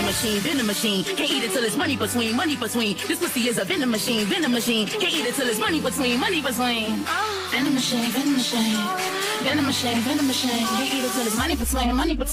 machine, venom machine. Can't eat it till it's money between, money between. This pussy is a venom machine, venom machine. Can't eat it till it's money between, money between. Venom machine, venom machine. Venom machine, venom machine. Can't eat it till it's money between, money between.